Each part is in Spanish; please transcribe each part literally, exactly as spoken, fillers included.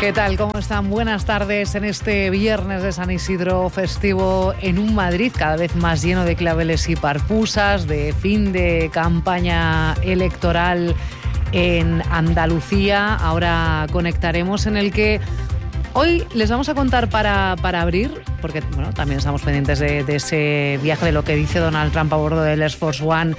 ¿Qué tal? ¿Cómo están? Buenas tardes en este viernes de San Isidro festivo en un Madrid cada vez más lleno de claveles y parpusas, de fin de campaña electoral en Andalucía. Ahora conectaremos en el que hoy les vamos a contar para, para abrir, porque bueno, también estamos pendientes de, de ese viaje, de lo que dice Donald Trump a bordo del Air Force One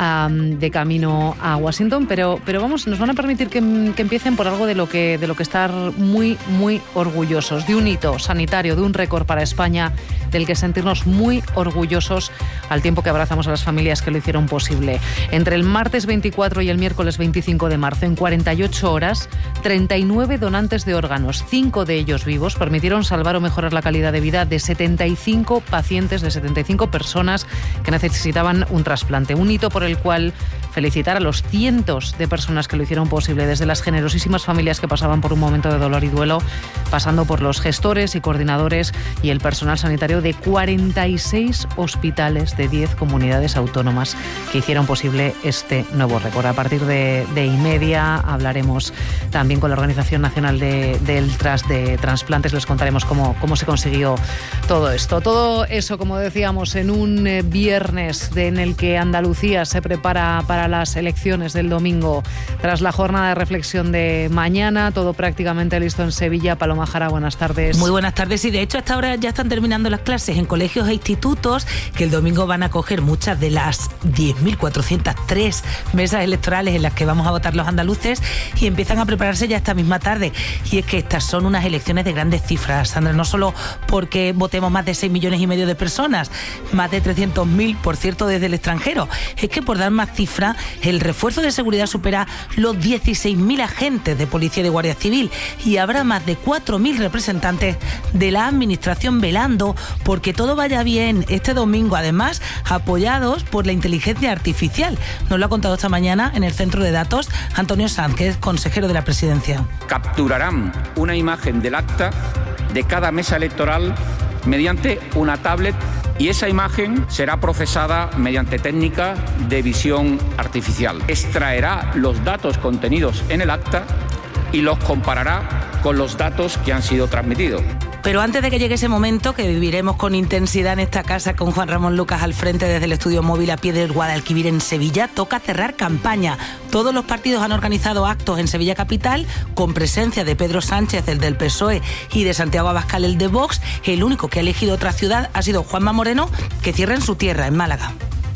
um, de camino a Washington, pero, pero vamos, nos van a permitir que, que empiecen por algo de lo que, de lo que estar muy, muy orgullosos, de un hito sanitario, de un récord para España, del que sentirnos muy orgullosos al tiempo que abrazamos a las familias que lo hicieron posible. Entre el martes veinticuatro y el miércoles veinticinco de marzo, en cuarenta y ocho horas, treinta y nueve donantes de órganos, cinco de ellos vivos, permitieron salvar o mejorar la calidad de vida de setenta y cinco pacientes, de setenta y cinco personas que necesitaban un trasplante. Un hito por el cual felicitar a los cientos de personas que lo hicieron posible, desde las generosísimas familias que pasaban por un momento de dolor y duelo, pasando por los gestores y coordinadores y el personal sanitario de cuarenta y seis hospitales de diez comunidades autónomas que hicieron posible este nuevo récord. A partir de, de y media hablaremos también con la Organización Nacional de, del Tras de Transplantes. Les contaremos cómo, cómo se consiguió todo esto. Todo eso, como decíamos, en un eh, viernes de, en el que Andalucía se prepara para las elecciones del domingo. Tras la jornada de reflexión de mañana, todo prácticamente listo en Sevilla. Paloma Jara, buenas tardes. Muy buenas tardes. Y de hecho, hasta ahora ya están terminando las clases en colegios e institutos, que el domingo van a coger muchas de las diez mil cuatrocientas tres mesas electorales en las que vamos a votar los andaluces, y empiezan a prepararse ya esta misma tarde. Y es que estas son unas elecciones de grandes cifras, Sandra, no solo porque votemos más de seis millones y medio de personas, más de trescientos mil, por cierto, desde el extranjero. Es que, por dar más cifra, el refuerzo de seguridad supera los dieciséis mil agentes de policía y de guardia civil, y habrá más de cuatro mil representantes de la administración velando porque todo vaya bien este domingo, además apoyados por la inteligencia artificial. Nos lo ha contado esta mañana en el centro de datos Antonio Sanz, que es consejero de la presidencia. Capturarán una imagen del acta de cada mesa electoral mediante una tablet, y esa imagen será procesada mediante técnica de visión artificial. Extraerá los datos contenidos en el acta y los comparará con los datos que han sido transmitidos. Pero antes de que llegue ese momento, que viviremos con intensidad en esta casa con Juan Ramón Lucas al frente desde el estudio móvil a pie del Guadalquivir en Sevilla, toca cerrar campaña. Todos los partidos han organizado actos en Sevilla capital con presencia de Pedro Sánchez, el del P S O E, y de Santiago Abascal, el de Vox. El único que ha elegido otra ciudad ha sido Juanma Moreno, que cierra en su tierra, en Málaga.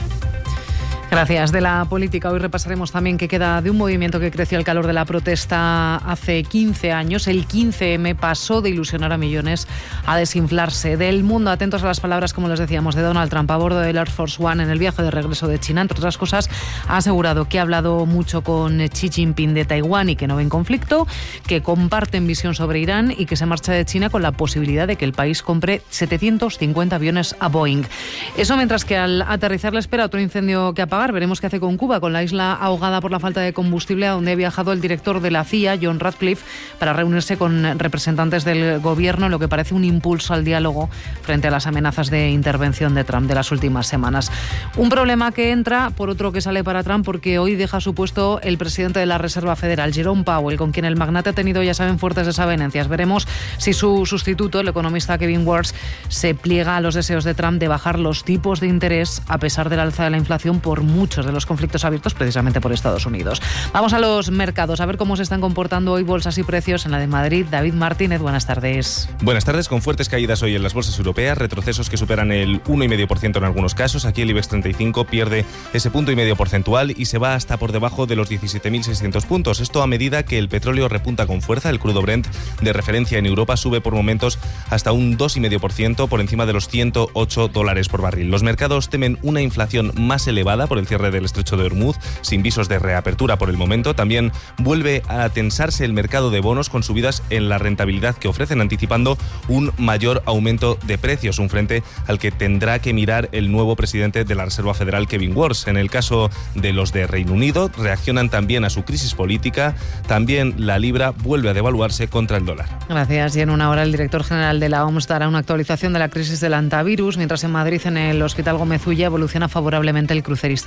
Gracias. De la política hoy repasaremos también qué queda de un movimiento que creció al calor de la protesta hace quince años. El quince eme pasó de ilusionar a millones a desinflarse. Del mundo, atentos a las palabras, como les decíamos, de Donald Trump a bordo del Air Force One en el viaje de regreso de China. Entre otras cosas, ha asegurado que ha hablado mucho con Xi Jinping de Taiwán y que no ven conflicto, que comparten visión sobre Irán y que se marcha de China con la posibilidad de que el país compre setecientos cincuenta aviones a Boeing. Eso mientras que al aterrizar le espera otro incendio que apaga. Veremos qué hace con Cuba, con la isla ahogada por la falta de combustible, a donde ha viajado el director de la C I A, John Ratcliffe, para reunirse con representantes del gobierno, lo que parece un impulso al diálogo frente a las amenazas de intervención de Trump de las últimas semanas. Un problema que entra por otro que sale para Trump, porque hoy deja su puesto el presidente de la Reserva Federal, Jerome Powell, con quien el magnate ha tenido, ya saben, fuertes desavenencias. Veremos si su sustituto, el economista Kevin Warsh, se pliega a los deseos de Trump de bajar los tipos de interés a pesar del alza de la inflación por muchos de los conflictos abiertos precisamente por Estados Unidos. Vamos a los mercados, a ver cómo se están comportando hoy bolsas y precios en la de Madrid. David Martínez, buenas tardes. Buenas tardes, con fuertes caídas hoy en las bolsas europeas, retrocesos que superan el uno coma cinco por ciento en algunos casos. Aquí el IBEX treinta y cinco pierde ese punto y medio porcentual y se va hasta por debajo de los diecisiete mil seiscientos puntos. Esto a medida que el petróleo repunta con fuerza. El crudo Brent de referencia en Europa sube por momentos hasta un dos coma cinco por ciento por encima de los ciento ocho dólares por barril. Los mercados temen una inflación más elevada por el cierre del estrecho de Hormuz, sin visos de reapertura por el momento. También vuelve a tensarse el mercado de bonos con subidas en la rentabilidad que ofrecen, anticipando un mayor aumento de precios, un frente al que tendrá que mirar el nuevo presidente de la Reserva Federal, Kevin Warsh. En el caso de los de Reino Unido, reaccionan también a su crisis política. También la libra vuelve a devaluarse contra el dólar. Gracias. Y en una hora el director general de la O M S dará una actualización de la crisis del antivirus, mientras en Madrid, en el Hospital Gómez Ulla, evoluciona favorablemente el crucerista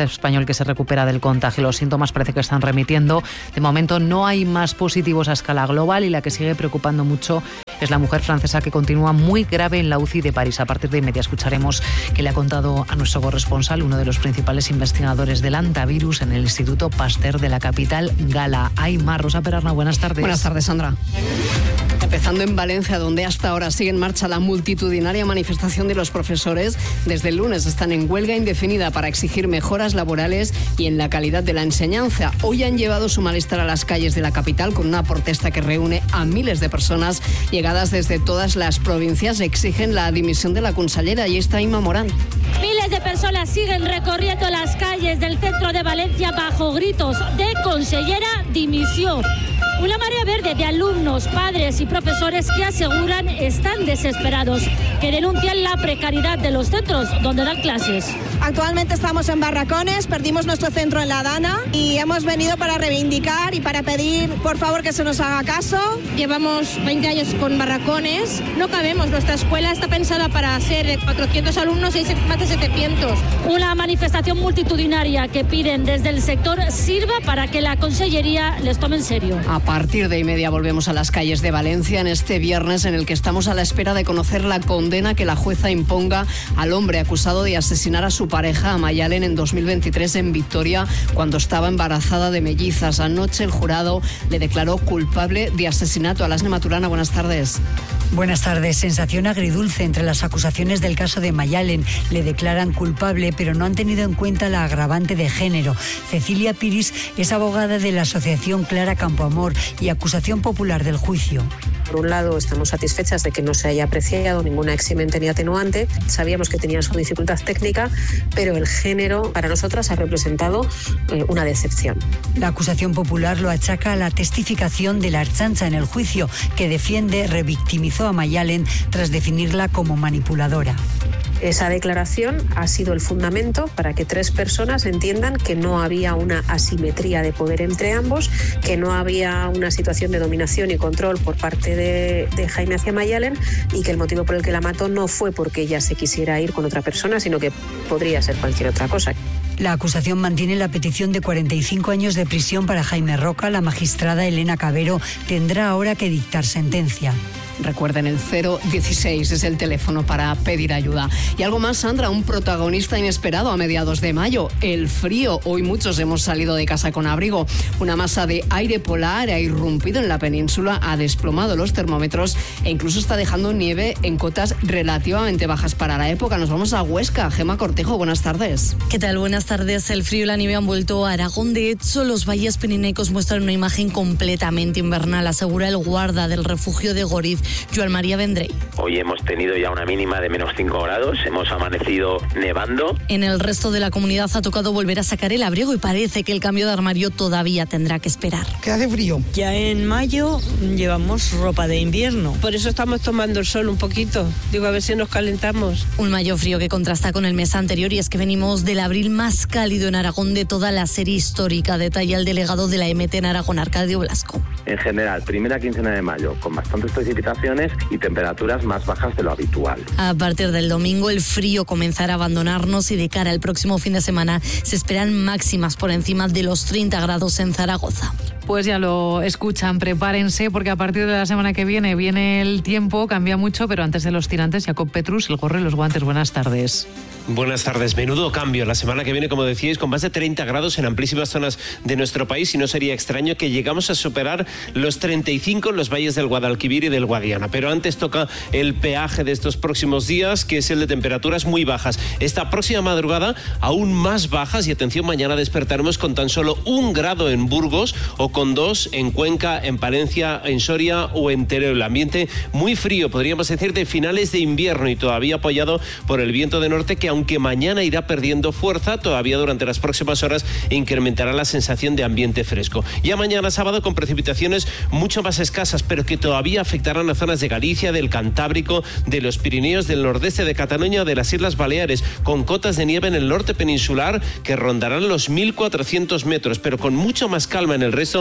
español que se recupera del contagio. Los síntomas parece que están remitiendo. De momento no hay más positivos a escala global y la que sigue preocupando mucho es la mujer francesa que continúa muy grave en la U C I de París. A partir de media escucharemos qué le ha contado a nuestro corresponsal, uno de los principales investigadores del antivirus en el Instituto Pasteur de la capital gala. Aymar, Rosa Perarna, buenas tardes. Buenas tardes, Sandra. Empezando en Valencia, donde hasta ahora sigue en marcha la multitudinaria manifestación de los profesores. Desde el lunes están en huelga indefinida para exigir mejoras laborales y en la calidad de la enseñanza. Hoy han llevado su malestar a las calles de la capital con una protesta que reúne a miles de personas llegadas desde todas las provincias. Exigen la dimisión de la consellera. Y está Inma Morán. Miles de personas siguen recorriendo las calles del centro de Valencia bajo gritos de consellera dimisión. Una marea verde de alumnos, padres y profesores que aseguran están desesperados, que denuncian la precariedad de los centros donde dan clases. Actualmente estamos en barracones, perdimos nuestro centro en La Dana y hemos venido para reivindicar y para pedir, por favor, que se nos haga caso. Llevamos veinte años con barracones, no cabemos, nuestra escuela está pensada para ser de cuatrocientos alumnos y hay más de setecientos. Una manifestación multitudinaria que piden desde el sector sirva para que la consellería les tome en serio. A partir de y media volvemos a las calles de Valencia en este viernes en el que estamos a la espera de conocer la condena que la jueza imponga al hombre acusado de asesinar a su pareja, a Mayalen, en dos mil veintitrés en Vitoria cuando estaba embarazada de mellizas. Anoche el jurado le declaró culpable de asesinato. Alasne Maturana, buenas tardes. Buenas tardes. Sensación agridulce entre las acusaciones del caso de Mayalen. Le declaran culpable, pero no han tenido en cuenta la agravante de género. Cecilia Piris es abogada de la asociación Clara Campoamor y acusación popular del juicio. Por un lado, estamos satisfechas de que no se haya apreciado ninguna eximente ni atenuante. Sabíamos que tenía su dificultad técnica, pero el género para nosotras ha representado eh, una decepción. La acusación popular lo achaca a la testificación de la Ertzaintza en el juicio, que defiende revictimizó a Mayalen tras definirla como manipuladora. Esa declaración ha sido el fundamento para que tres personas entiendan que no había una asimetría de poder entre ambos, que no había una situación de dominación y control por parte de, de Jaime hacia Mayalen y que el motivo por el que la mató no fue porque ella se quisiera ir con otra persona, sino que podría ser cualquier otra cosa. La acusación mantiene la petición de cuarenta y cinco años de prisión para Jaime Roca. La magistrada Elena Cabero tendrá ahora que dictar sentencia. Recuerden, el cero dieciséis es el teléfono para pedir ayuda. Y algo más, Sandra, un protagonista inesperado a mediados de mayo, el frío. Hoy muchos hemos salido de casa con abrigo. Una masa de aire polar ha irrumpido en la península, ha desplomado los termómetros e incluso está dejando nieve en cotas relativamente bajas para la época. Nos vamos a Huesca. Gema Cortejo, buenas tardes. ¿Qué tal? Buenas tardes. El frío y la nieve han vuelto a Aragón. De hecho, los valles pirenaicos muestran una imagen completamente invernal, asegura el guarda del refugio de Goriz, Joan María Vendrell. Hoy hemos tenido ya una mínima de menos cinco grados, hemos amanecido nevando. En el resto de la comunidad ha tocado volver a sacar el abrigo y parece que el cambio de armario todavía tendrá que esperar. ¿Qué hace frío? Ya en mayo llevamos ropa de invierno. Por eso estamos tomando el sol un poquito. Digo, a ver si nos calentamos. Un mayo frío que contrasta con el mes anterior y es que venimos del abril más cálido en Aragón de toda la serie histórica, detalla el delegado de la E M T en Aragón, Arcadio Blasco. En general, primera quincena de mayo, con bastantes precipitaciones y temperaturas más bajas de lo habitual. A partir del domingo el frío comenzará a abandonarnos y de cara al próximo fin de semana se esperan máximas por encima de los treinta grados en Zaragoza. Pues ya lo escuchan, prepárense porque a partir de la semana que viene viene el tiempo, cambia mucho, pero antes de los tirantes, Jacob Petrus, el gorro y los guantes. Buenas tardes. Buenas tardes. Menudo cambio la semana que viene, como decíais, con más de treinta grados en amplísimas zonas de nuestro país y no sería extraño que llegamos a superar los treinta y cinco en los valles del Guadalquivir y del Guadiana. Pero antes toca el peaje de estos próximos días, que es el de temperaturas muy bajas. Esta próxima madrugada aún más bajas y atención, mañana despertaremos con tan solo un grado en Burgos o con dos en Cuenca, en Palencia, en Soria o en Teruel. El ambiente muy frío, podríamos decir de finales de invierno y todavía apoyado por el viento de norte que aunque mañana irá perdiendo fuerza, todavía durante las próximas horas incrementará la sensación de ambiente fresco. Ya mañana sábado con precipitaciones mucho más escasas, pero que todavía afectarán a zonas de Galicia, del Cantábrico, de los Pirineos, del nordeste de Cataluña, de las Islas Baleares, con cotas de nieve en el norte peninsular que rondarán los mil cuatrocientos metros, pero con mucho más calma en el resto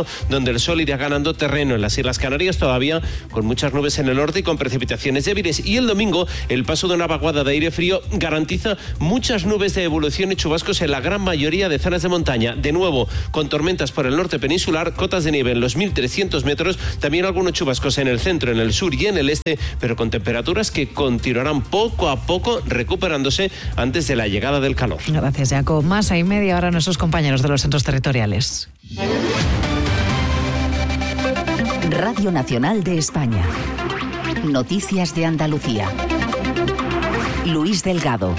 descenso, donde el sol irá ganando terreno. En las Islas Canarias todavía con muchas nubes en el norte y con precipitaciones débiles. Y el domingo el paso de una vaguada de aire frío garantiza muchas nubes de evolución y chubascos en la gran mayoría de zonas de montaña. De nuevo, con tormentas por el norte peninsular, cotas de nieve en los mil trescientos metros, también algunos chubascos en el centro, en el sur y en el este, pero con temperaturas que continuarán poco a poco recuperándose antes de la llegada del calor. Gracias, Jacob. Más a y media ahora nuestros compañeros de los centros territoriales. Radio Nacional de España. Noticias de Andalucía. Luis Delgado.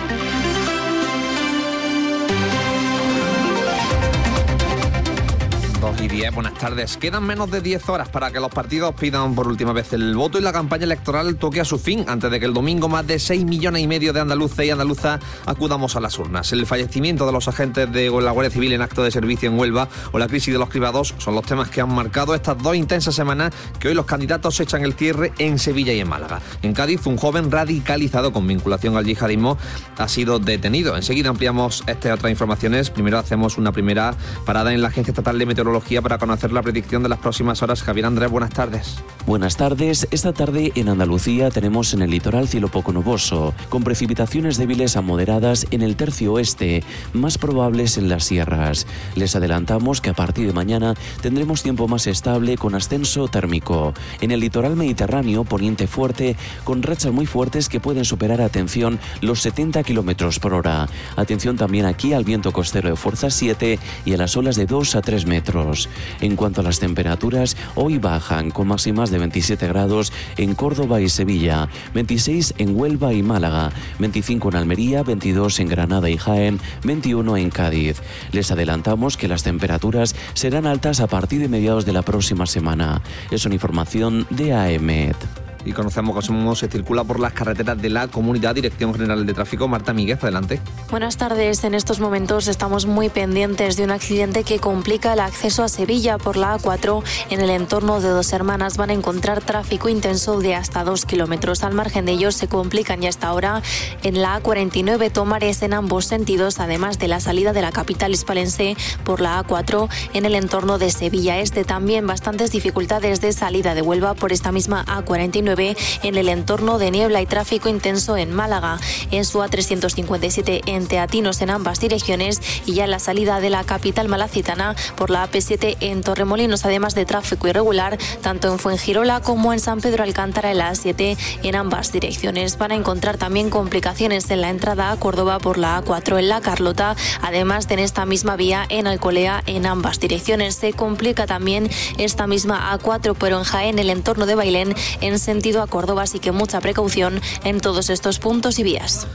dos y diez, buenas tardes. Quedan menos de diez horas para que los partidos pidan por última vez el voto y la campaña electoral toque a su fin, antes de que el domingo más de seis millones y medio de andaluces y andaluzas acudamos a las urnas. El fallecimiento de los agentes de la Guardia Civil en acto de servicio en Huelva o la crisis de los cribados son los temas que han marcado estas dos intensas semanas que hoy los candidatos echan el cierre en Sevilla y en Málaga. En Cádiz, un joven radicalizado con vinculación al yihadismo ha sido detenido. Enseguida ampliamos estas y otras informaciones. Primero hacemos una primera parada en la Agencia Estatal de Meteorología para conocer la predicción de las próximas horas. Javier Andrés, buenas tardes. Buenas tardes. Esta tarde en Andalucía tenemos en el litoral cielo poco nuboso, con precipitaciones débiles a moderadas en el tercio oeste, más probables en las sierras. Les adelantamos que a partir de mañana tendremos tiempo más estable con ascenso térmico. En el litoral mediterráneo, poniente fuerte, con rachas muy fuertes que pueden superar, atención, los setenta kilómetros por hora. Atención también aquí al viento costero de fuerza siete y a las olas de dos a tres metros. En cuanto a las temperaturas, hoy bajan con máximas de veintisiete grados en Córdoba y Sevilla, veintiséis en Huelva y Málaga, veinticinco en Almería, veintidós en Granada y Jaén, veintiuno en Cádiz. Les adelantamos que las temperaturas serán altas a partir de mediados de la próxima semana. Es una información de AEMET. Y conocemos cómo se circula por las carreteras de la comunidad. Dirección General de Tráfico, Marta Míguez, adelante. Buenas tardes. En estos momentos estamos muy pendientes de un accidente que complica el acceso a Sevilla por la A cuatro. En el entorno de Dos Hermanas van a encontrar tráfico intenso de hasta dos kilómetros. Al margen de ellos se complican ya hasta ahora en la A cuarenta y nueve Tomares en ambos sentidos, además de la salida de la capital hispalense por la A cuatro en el entorno de Sevilla Este. También bastantes dificultades de salida de Huelva por esta misma A cuarenta y nueve en el entorno de Niebla y tráfico intenso en Málaga, en su A trescientos cincuenta y siete en Teatinos en ambas direcciones y ya en la salida de la capital malacitana por la A P siete en Torremolinos, además de tráfico irregular tanto en Fuengirola como en San Pedro Alcántara en la A siete en ambas direcciones. Van a encontrar también complicaciones en la entrada a Córdoba por la A cuatro en La Carlota, además de en esta misma vía en Alcolea en ambas direcciones. Se complica también esta misma A cuatro, pero en Jaén, el entorno de Bailén en sentido a Córdoba, así que mucha precaución en todos estos puntos y vías.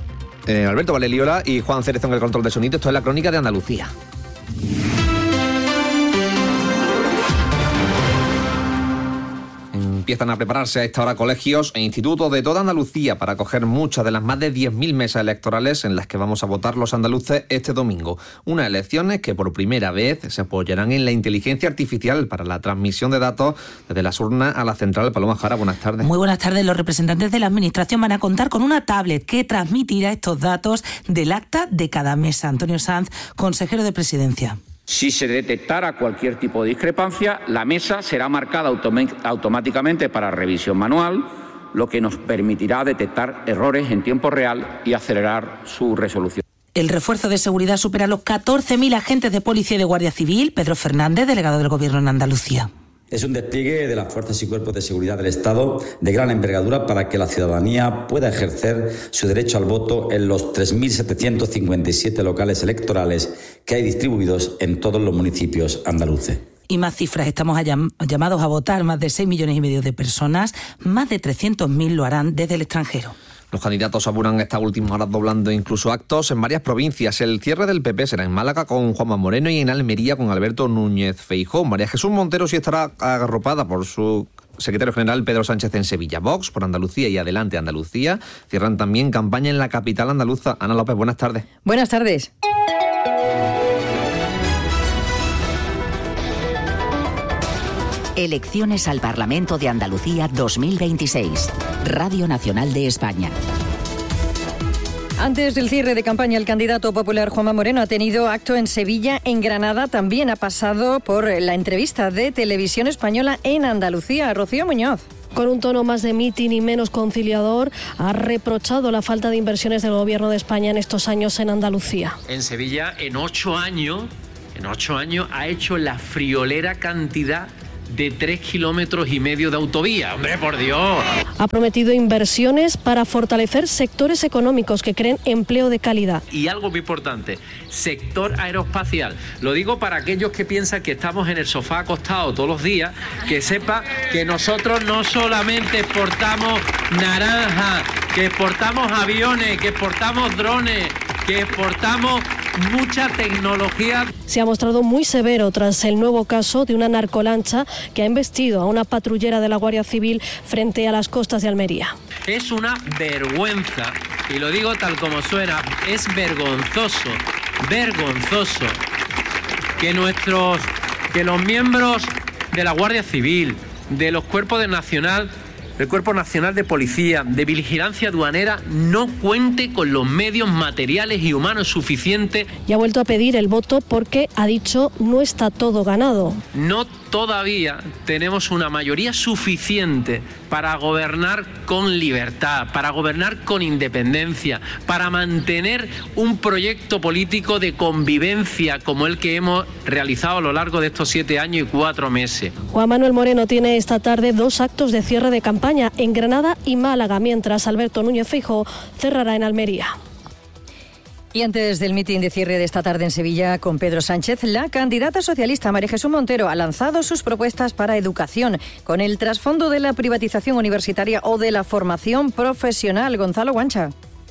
Eh, Alberto Valeliola y Juan Cerezo en el control de sonido. Esto es la Crónica de Andalucía. Empiezan a prepararse a esta hora colegios e institutos de toda Andalucía para acoger muchas de las más de diez mil mesas electorales en las que vamos a votar los andaluces este domingo. Unas elecciones que por primera vez se apoyarán en la inteligencia artificial para la transmisión de datos desde las urnas a la central. Paloma Jara, buenas tardes. Muy buenas tardes. Los representantes de la Administración van a contar con una tablet que transmitirá estos datos del acta de cada mesa. Antonio Sanz, consejero de Presidencia. Si se detectara cualquier tipo de discrepancia, la mesa será marcada autom- automáticamente para revisión manual, lo que nos permitirá detectar errores en tiempo real y acelerar su resolución. El refuerzo de seguridad supera los catorce mil agentes de policía y de Guardia Civil. Pedro Fernández, delegado del Gobierno en Andalucía. Es un despliegue de las fuerzas y cuerpos de seguridad del Estado de gran envergadura para que la ciudadanía pueda ejercer su derecho al voto en los tres mil setecientos cincuenta y siete locales electorales que hay distribuidos en todos los municipios andaluces. Y más cifras, estamos llam- llamados a votar más de seis millones y medio de personas, más de trescientos mil lo harán desde el extranjero. Los candidatos apuran estas últimas horas doblando incluso actos en varias provincias. El cierre del P P será en Málaga con Juanma Moreno y en Almería con Alberto Núñez Feijóo. María Jesús Montero sí estará agarropada por su secretario general Pedro Sánchez en Sevilla. Vox por Andalucía y Adelante Andalucía cierran también campaña en la capital andaluza. Ana López, buenas tardes. Buenas tardes. Elecciones al Parlamento de Andalucía dos mil veintiséis. Radio Nacional de España. Antes del cierre de campaña, el candidato popular Juanma Moreno ha tenido acto en Sevilla, en Granada. También ha pasado por la entrevista de Televisión Española en Andalucía. Rocío Muñoz. Con un tono más de mitin y menos conciliador, ha reprochado la falta de inversiones del Gobierno de España en estos años en Andalucía. En Sevilla, en ocho años, en ocho años ha hecho la friolera cantidad de tres kilómetros y medio de autovía. ¡Hombre, por Dios! Ha prometido inversiones para fortalecer sectores económicos que creen empleo de calidad. Y algo muy importante, sector aeroespacial. Lo digo para aquellos que piensan que estamos en el sofá acostados todos los días, que sepa que nosotros no solamente exportamos naranja, que exportamos aviones, que exportamos drones, que exportamos mucha tecnología. Se ha mostrado muy severo tras el nuevo caso de una narcolancha que ha embestido a una patrullera de la Guardia Civil frente a las costas de Almería. Es una vergüenza, y lo digo tal como suena, es vergonzoso, vergonzoso que nuestros, que los miembros de la Guardia Civil, de los cuerpos de nacional, el Cuerpo Nacional de Policía, de Vigilancia Aduanera, no cuente con los medios materiales y humanos suficientes. Y ha vuelto a pedir el voto porque, ha dicho, no está todo ganado. No todavía tenemos una mayoría suficiente para gobernar con libertad, para gobernar con independencia, para mantener un proyecto político de convivencia como el que hemos realizado a lo largo de estos siete años y cuatro meses. Juan Manuel Moreno tiene esta tarde dos actos de cierre de campaña en Granada y Málaga, mientras Alberto Núñez Feijóo cerrará en Almería. Y antes del mitin de cierre de esta tarde en Sevilla con Pedro Sánchez, la candidata socialista María Jesús Montero ha lanzado sus propuestas para educación, con el trasfondo de la privatización universitaria o de la formación profesional. Gonzalo Guancha.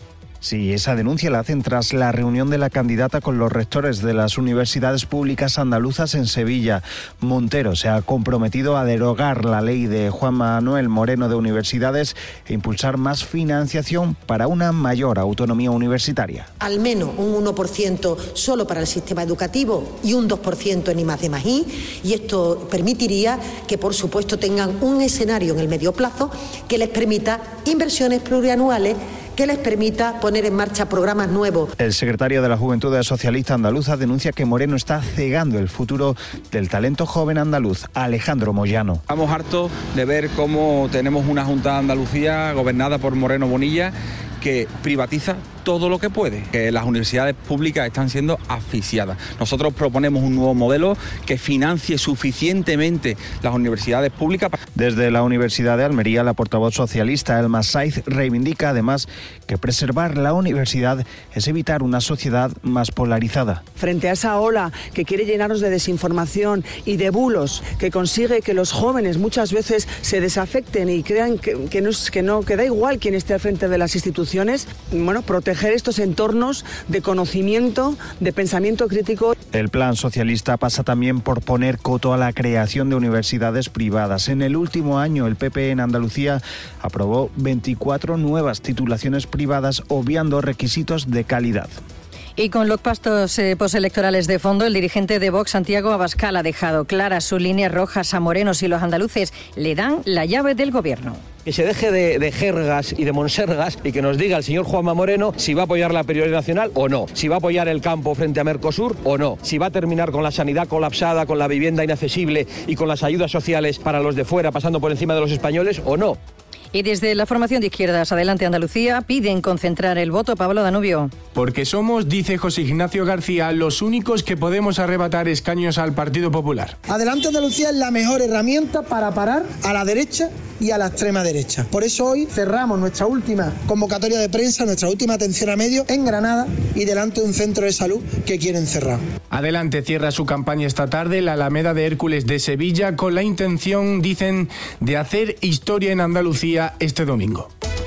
Sí, esa denuncia la hacen tras la reunión de la candidata con los rectores de las universidades públicas andaluzas en Sevilla. Montero se ha comprometido a derogar la ley de Juan Manuel Moreno de universidades e impulsar más financiación para una mayor autonomía universitaria. Al menos un uno por ciento solo para el sistema educativo y un dos por ciento en I más D más I, y esto permitiría que, por supuesto, tengan un escenario en el medio plazo que les permita inversiones plurianuales, que les permita poner en marcha programas nuevos. El secretario de la Juventud Socialista Andaluza denuncia que Moreno está cegando el futuro del talento joven andaluz. Alejandro Moyano. Estamos hartos de ver cómo tenemos una Junta de Andalucía gobernada por Moreno Bonilla que privatiza todo lo que puede, que las universidades públicas están siendo asfixiadas. Nosotros proponemos un nuevo modelo que financie suficientemente las universidades públicas. Desde la Universidad de Almería, la portavoz socialista Elma Saiz reivindica además que preservar la universidad es evitar una sociedad más polarizada. Frente a esa ola que quiere llenarnos de desinformación y de bulos, que consigue que los jóvenes muchas veces se desafecten y crean que, que, no, que, no, que da igual quién esté al frente de las instituciones, bueno, proteger estos entornos de conocimiento, de pensamiento crítico. El plan socialista pasa también por poner coto a la creación de universidades privadas. En el último año, el P P en Andalucía aprobó veinticuatro nuevas titulaciones privadas, obviando requisitos de calidad. Y con los pastos eh, postelectorales de fondo, el dirigente de Vox, Santiago Abascal, ha dejado claras sus líneas rojas a Moreno si los andaluces le dan la llave del gobierno. Que se deje de, de jergas y de monsergas y que nos diga el señor Juanma Moreno si va a apoyar la prioridad nacional o no, si va a apoyar el campo frente a Mercosur o no, si va a terminar con la sanidad colapsada, con la vivienda inaccesible y con las ayudas sociales para los de fuera pasando por encima de los españoles o no. Y desde la formación de izquierdas Adelante Andalucía piden concentrar el voto. Pablo Danubio. Porque somos, dice José Ignacio García, los únicos que podemos arrebatar escaños al Partido Popular. Adelante Andalucía es la mejor herramienta para parar a la derecha y a la extrema derecha. Por eso hoy cerramos nuestra última convocatoria de prensa, nuestra última atención a medios en Granada y delante de un centro de salud que quieren cerrar. Adelante cierra su campaña esta tarde en la Alameda de Hércules de Sevilla con la intención, dicen, de hacer historia en Andalucía este domingo.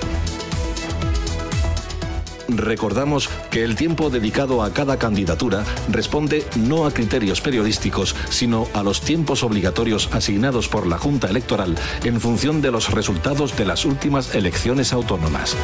Recordamos que el tiempo dedicado a cada candidatura responde no a criterios periodísticos, sino a los tiempos obligatorios asignados por la Junta Electoral en función de los resultados de las últimas elecciones autónomas.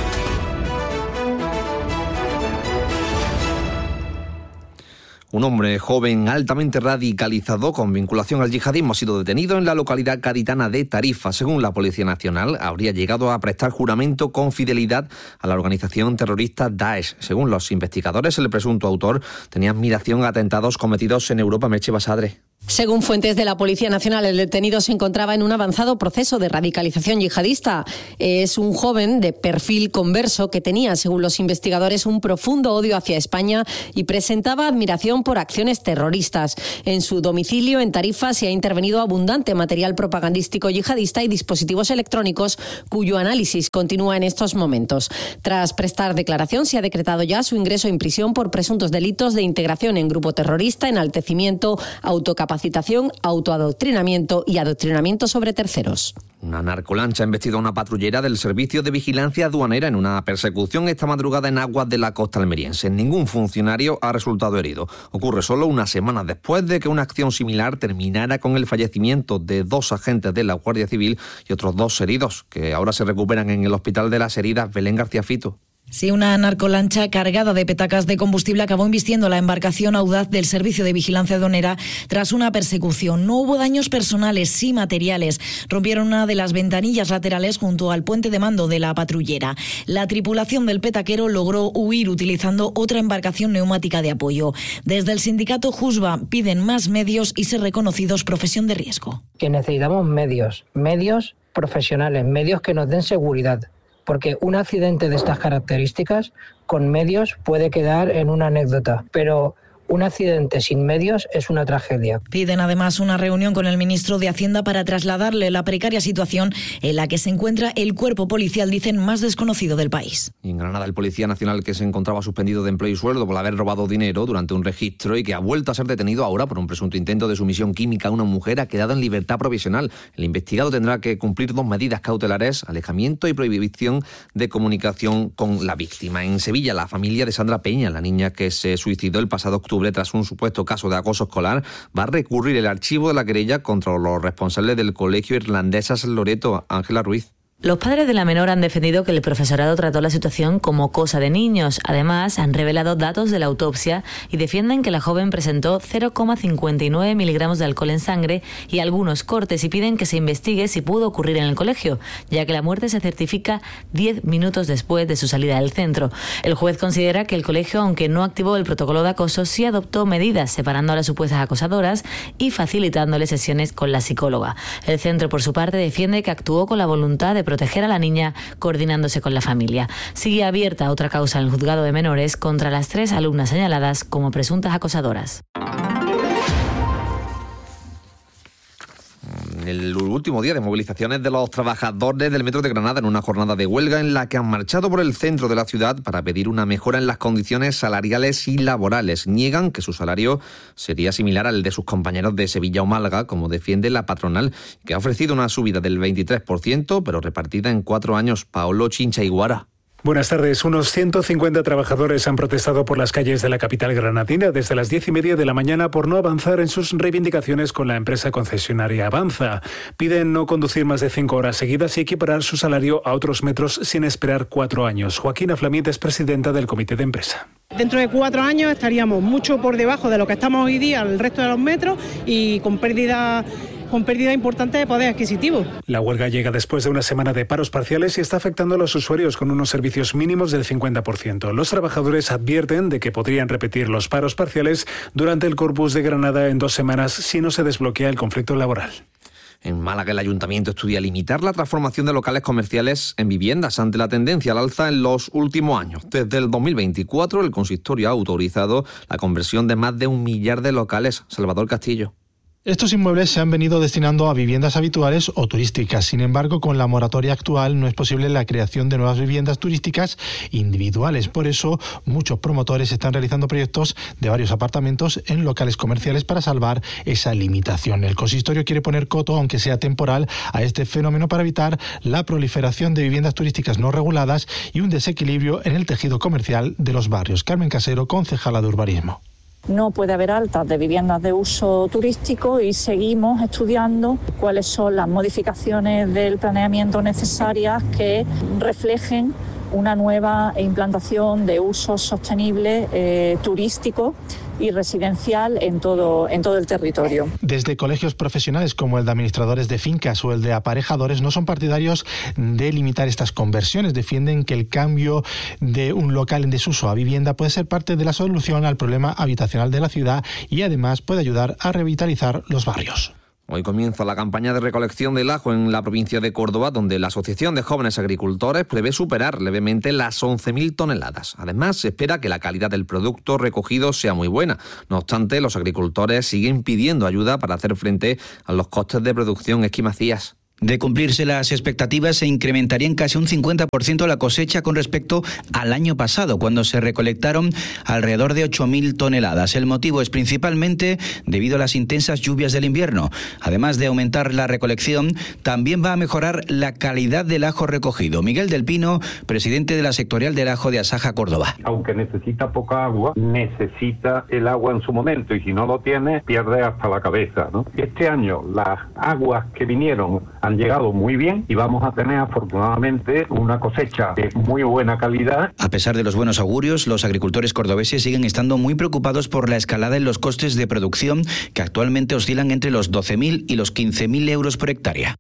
Un hombre joven altamente radicalizado con vinculación al yihadismo ha sido detenido en la localidad gaditana de Tarifa. Según la Policía Nacional, habría llegado a prestar juramento con fidelidad a la organización terrorista Daesh. Según los investigadores, el presunto autor tenía admiración a atentados cometidos en Europa. Merche Basadre. Según fuentes de la Policía Nacional, el detenido se encontraba en un avanzado proceso de radicalización yihadista. Es un joven de perfil converso que tenía, según los investigadores, un profundo odio hacia España y presentaba admiración por acciones terroristas. En su domicilio, en Tarifa, se ha intervenido abundante material propagandístico yihadista y dispositivos electrónicos cuyo análisis continúa en estos momentos. Tras prestar declaración, se ha decretado ya su ingreso en prisión por presuntos delitos de integración en grupo terrorista, enaltecimiento, autocapacitación, capacitación, autoadoctrinamiento y adoctrinamiento sobre terceros. Una narcolancha ha embestido a una patrullera del Servicio de Vigilancia Aduanera en una persecución esta madrugada en aguas de la costa almeriense. Ningún funcionario ha resultado herido. Ocurre solo unas semanas después de que una acción similar terminara con el fallecimiento de dos agentes de la Guardia Civil y otros dos heridos, que ahora se recuperan en el Hospital de las Heridas. Belén García Fito. Sí, una narcolancha cargada de petacas de combustible acabó embistiendo la embarcación audaz del Servicio de Vigilancia Aduanera tras una persecución. No hubo daños personales, sí materiales. Rompieron una de las ventanillas laterales junto al puente de mando de la patrullera. La tripulación del petaquero logró huir utilizando otra embarcación neumática de apoyo. Desde el sindicato Jusba piden más medios y ser reconocidos profesión de riesgo. Que necesitamos medios, medios profesionales, medios que nos den seguridad. Porque un accidente de estas características con medios puede quedar en una anécdota, pero un accidente sin medios es una tragedia. Piden además una reunión con el ministro de Hacienda para trasladarle la precaria situación en la que se encuentra el cuerpo policial, dicen, más desconocido del país. Y en Granada, el policía nacional que se encontraba suspendido de empleo y sueldo por haber robado dinero durante un registro y que ha vuelto a ser detenido ahora por un presunto intento de sumisión química a una mujer ha quedado en libertad provisional. El investigado tendrá que cumplir dos medidas cautelares: alejamiento y prohibición de comunicación con la víctima. En Sevilla, la familia de Sandra Peña, la niña que se suicidó el pasado octubre tras un supuesto caso de acoso escolar, va a recurrir el archivo de la querella contra los responsables del colegio Irlandesa San Loreto. Ángela Ruiz. Los padres de la menor han defendido que el profesorado trató la situación como cosa de niños. Además, han revelado datos de la autopsia y defienden que la joven presentó cero coma cincuenta y nueve miligramos de alcohol en sangre y algunos cortes, y piden que se investigue si pudo ocurrir en el colegio, ya que la muerte se certifica diez minutos después de su salida del centro. El juez considera que el colegio, aunque no activó el protocolo de acoso, sí adoptó medidas separando a las supuestas acosadoras y facilitándole sesiones con la psicóloga. El centro, por su parte, defiende que actuó con la voluntad de proteger a la niña, coordinándose con la familia. Sigue abierta otra causa en el juzgado de menores contra las tres alumnas señaladas como presuntas acosadoras. El último día de movilizaciones de los trabajadores del Metro de Granada en una jornada de huelga en la que han marchado por el centro de la ciudad para pedir una mejora en las condiciones salariales y laborales. Niegan que su salario sería similar al de sus compañeros de Sevilla o Málaga, como defiende la patronal, que ha ofrecido una subida del veintitrés por ciento, pero repartida en cuatro años. Paolo Chincha Iguara. Buenas tardes. Unos ciento cincuenta trabajadores han protestado por las calles de la capital granadina desde las diez y media de la mañana por no avanzar en sus reivindicaciones con la empresa concesionaria Avanza. Piden no conducir más de cinco horas seguidas y equiparar su salario a otros metros sin esperar cuatro años. Joaquina Flamiet es presidenta del comité de empresa. Dentro de cuatro años estaríamos mucho por debajo de lo que estamos hoy día el resto de los metros y con pérdida con pérdida importante de poder adquisitivo. La huelga llega después de una semana de paros parciales y está afectando a los usuarios con unos servicios mínimos del cincuenta por ciento. Los trabajadores advierten de que podrían repetir los paros parciales durante el Corpus de Granada en dos semanas si no se desbloquea el conflicto laboral. En Málaga, el Ayuntamiento estudia limitar la transformación de locales comerciales en viviendas ante la tendencia al alza en los últimos años. Desde el dos mil veinticuatro, el consistorio ha autorizado la conversión de más de un millar de locales. Salvador Castillo. Estos inmuebles se han venido destinando a viviendas habituales o turísticas. Sin embargo, con la moratoria actual no es posible la creación de nuevas viviendas turísticas individuales. Por eso, muchos promotores están realizando proyectos de varios apartamentos en locales comerciales para salvar esa limitación. El consistorio quiere poner coto, aunque sea temporal, a este fenómeno para evitar la proliferación de viviendas turísticas no reguladas y un desequilibrio en el tejido comercial de los barrios. Carmen Casero, concejala de urbanismo. No puede haber altas de viviendas de uso turístico y seguimos estudiando cuáles son las modificaciones del planeamiento necesarias que reflejen una nueva implantación de uso sostenible eh, turístico y residencial en todo, en todo el territorio. Desde colegios profesionales como el de administradores de fincas o el de aparejadores no son partidarios de limitar estas conversiones. Defienden que el cambio de un local en desuso a vivienda puede ser parte de la solución al problema habitacional de la ciudad y además puede ayudar a revitalizar los barrios. Hoy comienza la campaña de recolección del ajo en la provincia de Córdoba, donde la Asociación de Jóvenes Agricultores prevé superar levemente las once mil toneladas. Además, se espera que la calidad del producto recogido sea muy buena. No obstante, los agricultores siguen pidiendo ayuda para hacer frente a los costes de producción. Esqui Macías. De cumplirse las expectativas, se incrementaría en casi un cincuenta por ciento la cosecha con respecto al año pasado, cuando se recolectaron alrededor de ocho mil toneladas. El motivo es principalmente debido a las intensas lluvias del invierno. Además de aumentar la recolección, también va a mejorar la calidad del ajo recogido. Miguel del Pino, presidente de la sectorial del ajo de Asaja, Córdoba. Aunque necesita poca agua, necesita el agua en su momento, y si no lo tiene, pierde hasta la cabeza, ¿no? Este año las aguas que vinieron han llegado muy bien y vamos a tener afortunadamente una cosecha de muy buena calidad. A pesar de los buenos augurios, los agricultores cordobeses siguen estando muy preocupados por la escalada en los costes de producción, que actualmente oscilan entre los doce mil y los quince mil euros por hectárea.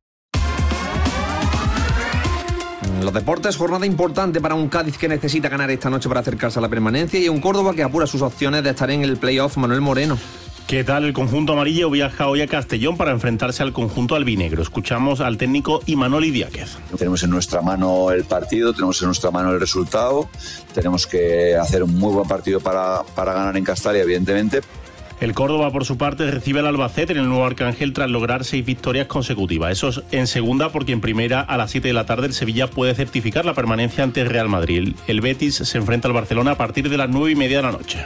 Los deportes, jornada importante para un Cádiz que necesita ganar esta noche para acercarse a la permanencia, y un Córdoba que apura sus opciones de estar en el playoff. Manuel Moreno. ¿Qué tal? El conjunto amarillo viaja hoy a Castellón para enfrentarse al conjunto albinegro. Escuchamos al técnico Imanol Idiáquez. Tenemos en nuestra mano el partido, tenemos en nuestra mano el resultado, tenemos que hacer un muy buen partido para, para ganar en Castalia, evidentemente. El Córdoba, por su parte, recibe al Albacete en el nuevo Arcángel tras lograr seis victorias consecutivas. Eso es en segunda, porque en primera, a las siete de la tarde, el Sevilla puede certificar la permanencia ante el Real Madrid. El Betis se enfrenta al Barcelona a partir de las nueve y media de la noche.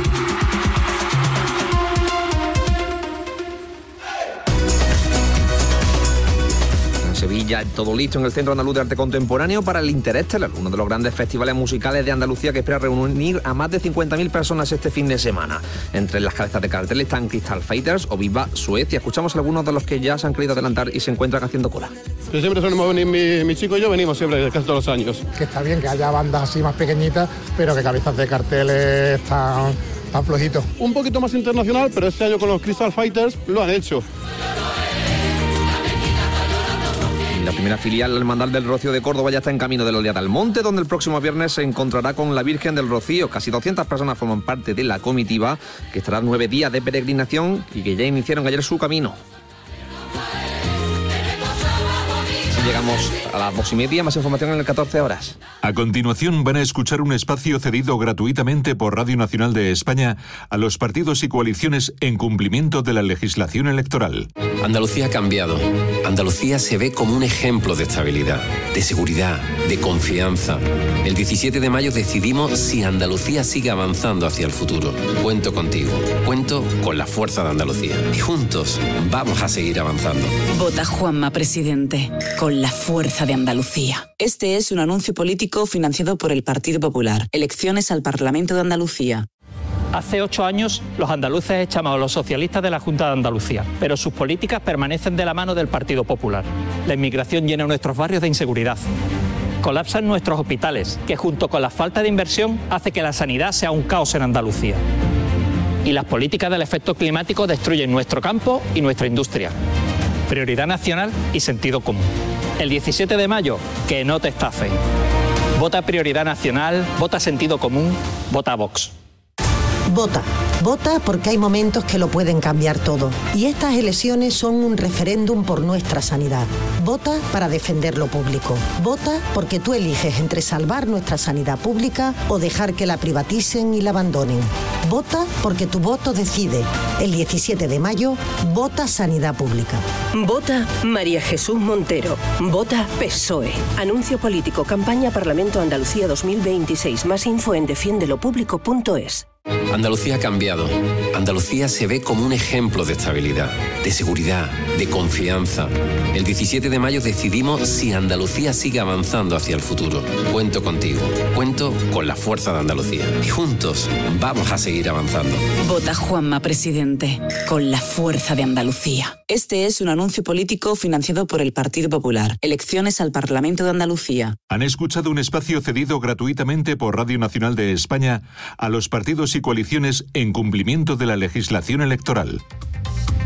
Sevilla, todo listo en el Centro Andaluz de Arte Contemporáneo para el Interestelar, uno de los grandes festivales musicales de Andalucía que espera reunir a más de cincuenta mil personas este fin de semana. Entre las cabezas de cartel están Crystal Fighters o Viva Suecia. Escuchamos a algunos de los que ya se han querido adelantar y se encuentran haciendo cola. Que siempre solemos venir, mi, mi chico y yo venimos siempre, casi todos los años. Que está bien que haya bandas así más pequeñitas, pero que cabezas de carteles están tan flojitos. Un poquito más internacional, pero este año con los Crystal Fighters lo han hecho. La primera filial, la Hermandad del Rocío de Córdoba, ya está en camino de la Oleada al Monte, donde el próximo viernes se encontrará con la Virgen del Rocío. Casi doscientas personas forman parte de la comitiva, que estará nueve días de peregrinación y que ya iniciaron ayer su camino. Llegamos a las dos y media, más información en el catorce horas. A continuación van a escuchar un espacio cedido gratuitamente por Radio Nacional de España a los partidos y coaliciones en cumplimiento de la legislación electoral. Andalucía ha cambiado. Andalucía se ve como un ejemplo de estabilidad, de seguridad, de confianza. El diecisiete de mayo decidimos si Andalucía sigue avanzando hacia el futuro. Cuento contigo, cuento con la fuerza de Andalucía. Y juntos vamos a seguir avanzando. Vota Juanma, presidente, con la fuerza de Andalucía. Este es un anuncio político financiado por el Partido Popular. Elecciones al Parlamento de Andalucía. Hace ocho años los andaluces echamos a los socialistas de la Junta de Andalucía, pero sus políticas permanecen de la mano del Partido Popular. La inmigración llena nuestros barrios de inseguridad. Colapsan nuestros hospitales, que junto con la falta de inversión hace que la sanidad sea un caos en Andalucía. Y las políticas del efecto climático destruyen nuestro campo y nuestra industria. Prioridad nacional y sentido común. El diecisiete de mayo, que no te estafen. Vota Prioridad Nacional, vota Sentido Común, vota Vox. Vota. Vota porque hay momentos que lo pueden cambiar todo. Y estas elecciones son un referéndum por nuestra sanidad. Vota para defender lo público. Vota porque tú eliges entre salvar nuestra sanidad pública o dejar que la privaticen y la abandonen. Vota porque tu voto decide. El diecisiete de mayo, vota Sanidad Pública. Vota María Jesús Montero. Vota P S O E. Anuncio político. Campaña Parlamento Andalucía dos mil veintiséis. Más info en defiende lo público punto es. Andalucía ha cambiado. Andalucía se ve como un ejemplo de estabilidad, de seguridad, de confianza. El diecisiete de mayo decidimos si Andalucía sigue avanzando hacia el futuro. Cuento contigo, cuento con la fuerza de Andalucía. Y juntos vamos a seguir avanzando. Vota Juanma Presidente, con la fuerza de Andalucía. Este es un anuncio político financiado por el Partido Popular. Elecciones al Parlamento de Andalucía. Han escuchado un espacio cedido gratuitamente por Radio Nacional de España a los partidos y coaliciones en cumplimiento de la legislación electoral.